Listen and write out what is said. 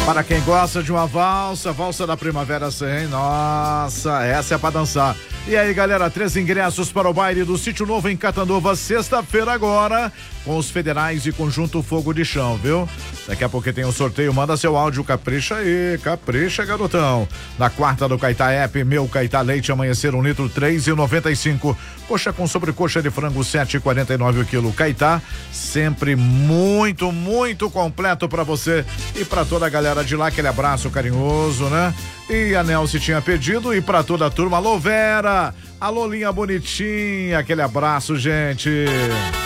Para quem gosta de uma valsa, valsa da Primavera 100, nossa, essa é pra dançar. E aí, galera, 3 ingressos para o baile do Sítio Novo em Catanduva, sexta-feira agora, com os federais e Conjunto Fogo de Chão, viu? Daqui a pouco tem o sorteio, manda seu áudio, capricha aí, capricha, garotão. Na quarta do Caetá App, meu Caetá Leite, amanhecer 1 litro, 3,95. Coxa com sobrecoxa de frango, 7,49 o quilo. Caetá, sempre muito, muito completo pra você e pra toda a galera de lá, aquele abraço carinhoso, né? E a Nelce tinha pedido e pra toda a turma, alô Vera, alô Linha bonitinha, aquele abraço, gente.